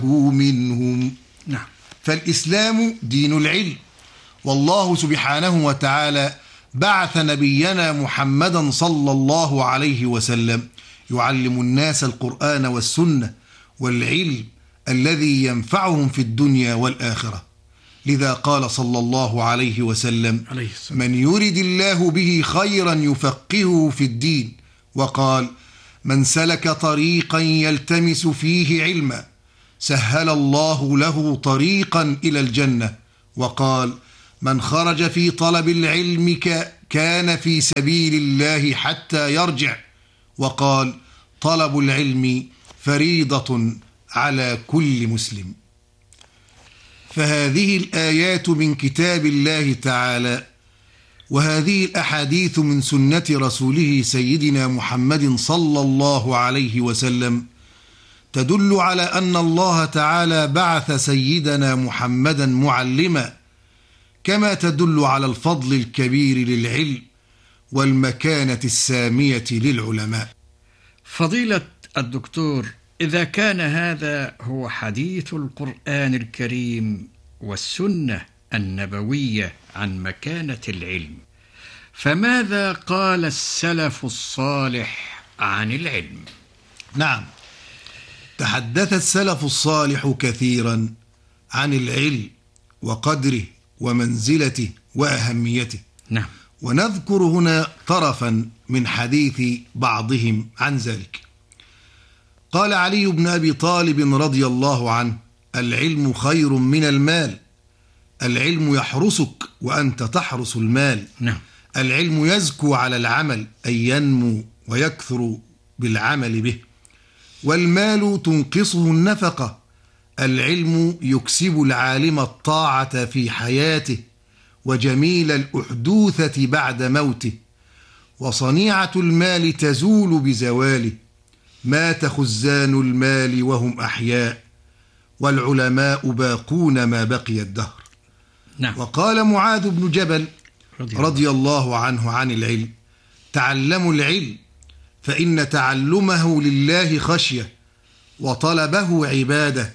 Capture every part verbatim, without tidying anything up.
منهم. نعم. فالإسلام دين العلم، والله سبحانه وتعالى بعث نبينا محمدا صلى الله عليه وسلم يعلم الناس القرآن والسنة والعلم الذي ينفعهم في الدنيا والآخرة. لذا قال صلى الله عليه وسلم: من يرد الله به خيرا يفقهه في الدين. وقال: من سلك طريقا يلتمس فيه علما سهل الله له طريقا إلى الجنة. وقال: من خرج في طلب العلم كان في سبيل الله حتى يرجع. وقال: طلب العلم فريضة على كل مسلم. فهذه الآيات من كتاب الله تعالى، وهذه الأحاديث من سنة رسوله سيدنا محمد صلى الله عليه وسلم تدل على أن الله تعالى بعث سيدنا محمدا معلما، كما تدل على الفضل الكبير للعلم والمكانة السامية للعلماء. فضيلة الدكتور، إذا كان هذا هو حديث القرآن الكريم والسنة النبوية عن مكانة العلم، فماذا قال السلف الصالح عن العلم؟ نعم، تحدث السلف الصالح كثيرا عن العلم وقدره ومنزلته وأهميته. نعم. ونذكر هنا طرفا من حديث بعضهم عن ذلك. قال علي بن أبي طالب رضي الله عنه: العلم خير من المال. العلم يحرسك وأنت تحرس المال. نعم. العلم يزكو على العمل، أي ينمو ويكثر بالعمل به. والمال تنقصه النفقة. العلم يكسب العالم الطاعة في حياته وجميل الأحدوثة بعد موته. وصنيعة المال تزول بزواله. مات خزان المال وهم أحياء، والعلماء باقون ما بقي الدهر. نعم. وقال معاذ بن جبل رضي, رضي الله عنه عن العلم: تعلموا العلم، فإن تعلمه لله خشية، وطلبه عبادة،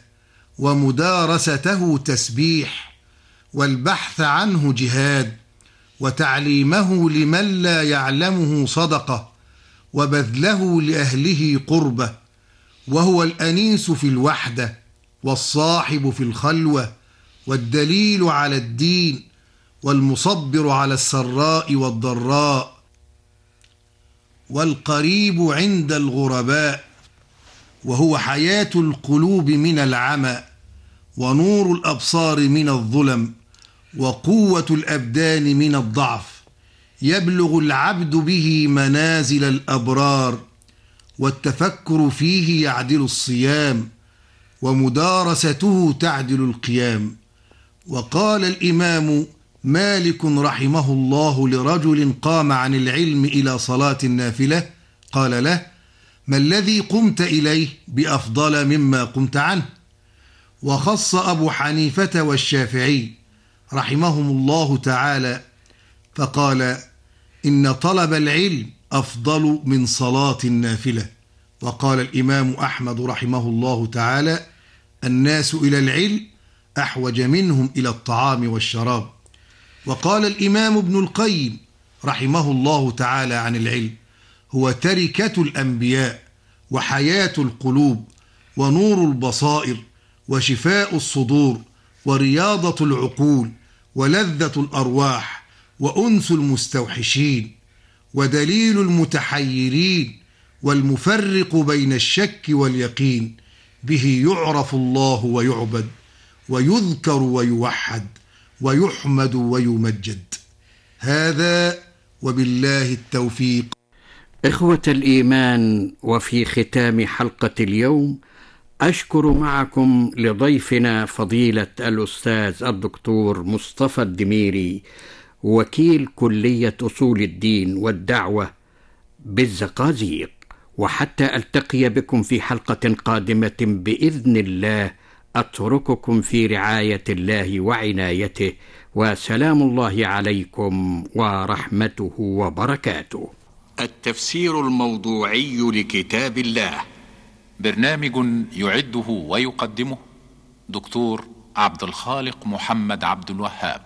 ومدارسته تسبيح، والبحث عنه جهاد، وتعليمه لمن لا يعلمه صدقة، وبذله لأهله قربة. وهو الأنيس في الوحدة، والصاحب في الخلوة، والدليل على الدين، والمصبر على السراء والضراء، والقريب عند الغرباء. وهو حياة القلوب من العمى، ونور الأبصار من الظلم، وقوة الأبدان من الضعف. يبلغ العبد به منازل الأبرار، والتفكر فيه يعدل الصيام، ومدارسته تعدل القيام. وقال الإمام مالك رحمه الله لرجل قام عن العلم إلى صلاة النافلة، قال له: ما الذي قمت إليه بأفضل مما قمت عنه؟ وخص أبو حنيفة والشافعي رحمهم الله تعالى فقال: إن طلب العلم أفضل من صلاة النافلة. وقال الإمام أحمد رحمه الله تعالى: الناس إلى العلم أحوج منهم إلى الطعام والشراب. وقال الإمام ابن القيم رحمه الله تعالى عن العلم: هو تركة الأنبياء، وحياة القلوب، ونور البصائر، وشفاء الصدور، ورياضة العقول، ولذة الأرواح، وأنس المستوحشين، ودليل المتحيرين، والمفرق بين الشك واليقين. به يعرف الله ويعبد، ويذكر ويوحد، ويحمد ويمجد. هذا وبالله التوفيق. إخوة الإيمان، وفي ختام حلقة اليوم أشكر معكم لضيفنا فضيلة الأستاذ الدكتور مصطفى الدميري، وكيل كلية أصول الدين والدعوة بالزقازيق. وحتى ألتقي بكم في حلقة قادمة بإذن الله، أترككم في رعاية الله وعنايته، وسلام الله عليكم ورحمته وبركاته. التفسير الموضوعي لكتاب الله، برنامج يعده ويقدمه دكتور عبد الخالق محمد عبد الوهاب.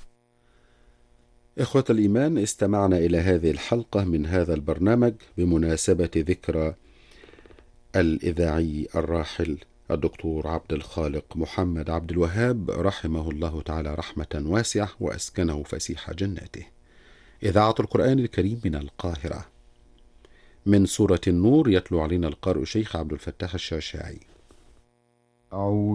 إخوة الإيمان، استمعنا إلى هذه الحلقة من هذا البرنامج بمناسبة ذكرى الإذاعي الراحل الدكتور عبد الخالق محمد عبد الوهاب رحمه الله تعالى رحمة واسعة وأسكنه فسيح جناته. إذاعة القرآن الكريم من القاهرة. من سورة النور يتلو علينا القارئ الشيخ عبد الفتاح الشاشاعي.